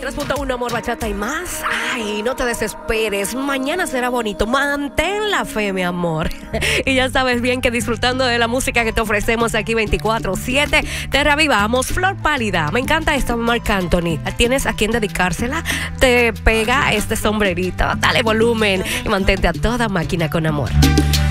93.1 Amor, Bachata y más. Ay, no te desesperes. Mañana será bonito. Mantén la fe, mi amor. Y ya sabes bien que disfrutando de la música que te ofrecemos aquí 24/7, te reavivamos. Flor Pálida. Me encanta esta Marc Anthony. ¿Tienes a quién dedicársela? Te pega este sombrerito. Dale volumen y mantente a toda máquina con amor.